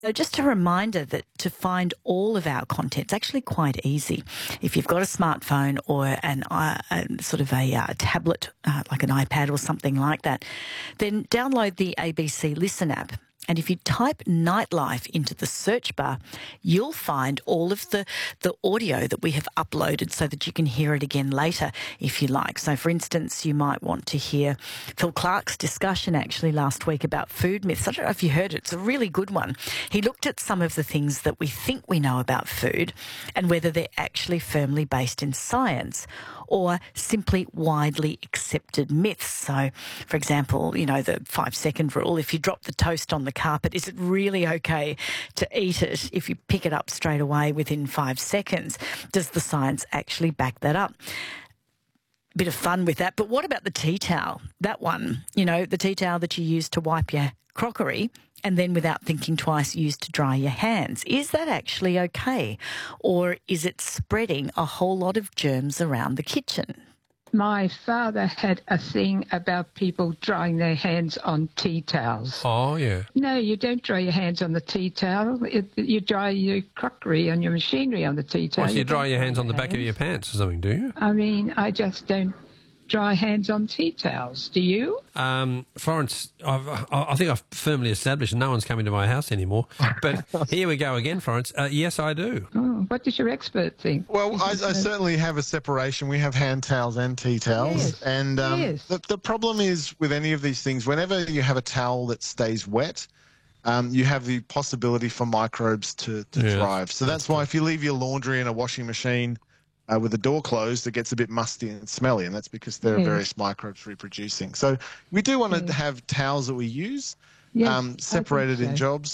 So just a reminder that to find all of our content is actually quite easy. If you've got a smartphone or a tablet, like an iPad or something like that, then download the ABC Listen app. And if you type Nightlife into the search bar, you'll find all of the audio that we have uploaded so that you can hear it again later if you like. So, for instance, you might want to hear Phil Clark's discussion actually last week about food myths. I don't know if you heard it. It's a really good one. He looked at some of the things that we think we know about food and whether they're actually firmly based in science or simply widely accepted myths. So, for example, the 5-second rule, if you drop the toast on the carpet, is it really okay to eat it if you pick it up straight away within 5 seconds? Does the science actually back that up? Bit of fun with that. But what about the tea towel? That one, the tea towel that you use to wipe your crockery and then without thinking twice use to dry your hands. Is that actually okay? Or is it spreading a whole lot of germs around the kitchen? My father had a thing about people drying their hands on tea towels. Oh, yeah. No, you don't dry your hands on the tea towel. You dry your crockery and your machinery on the tea towel. Well, so you dry your hands on the back of your pants or something, do you? I mean, I just don't dry hands on tea towels. Do you? Florence, I think I've firmly established no one's coming to my house anymore. But here we go again, Florence. Yes, I do. Oh, what does your expert think? Well, I certainly have a separation. We have hand towels and tea towels. Yes. And the problem is with any of these things, whenever you have a towel that stays wet, you have the possibility for microbes to thrive. So that's why if you leave your laundry in a washing machine with the door closed, it gets a bit musty and smelly, and that's because there are various microbes reproducing. So we do want to have towels that we use separated in jobs.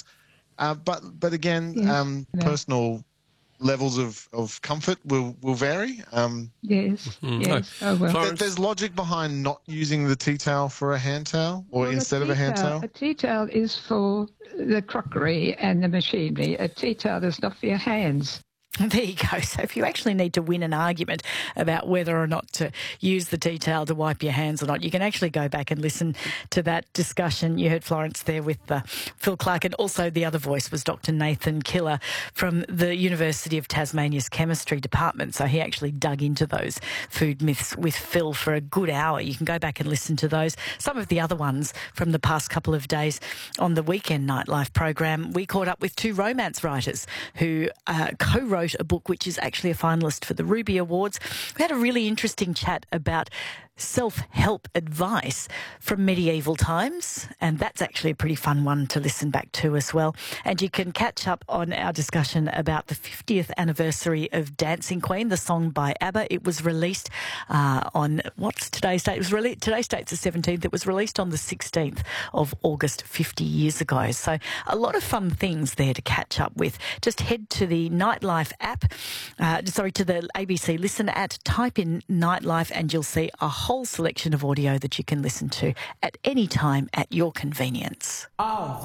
But again, personal levels of comfort will vary. Yes. Oh, well. There's logic behind not using the tea towel for a hand towel or instead of a hand towel? A tea towel is for the crockery and the machinery. A tea towel is not for your hands. There you go. So if you actually need to win an argument about whether or not to use the tea towel to wipe your hands or not, you can actually go back and listen to that discussion. You heard Florence there with Phil Clark, and also the other voice was Dr. Nathan Killer from the University of Tasmania's Chemistry Department. So he actually dug into those food myths with Phil for a good hour. You can go back and listen to those. Some of the other ones from the past couple of days on the Weekend Nightlife program, we caught up with two romance writers who co-wrote a book which is actually a finalist for the Ruby Awards. We had a really interesting chat about self-help advice from medieval times, and that's actually a pretty fun one to listen back to as well. And you can catch up on our discussion about the 50th anniversary of Dancing Queen, the song by ABBA. It was released on, what's today's date? Today's date's the 17th. It was released on the 16th of August 50 years ago. So a lot of fun things there to catch up with. Just head to the Nightlife app, to the ABC Listen app, type in Nightlife, and you'll see a whole selection of audio that you can listen to at any time at your convenience. Oh,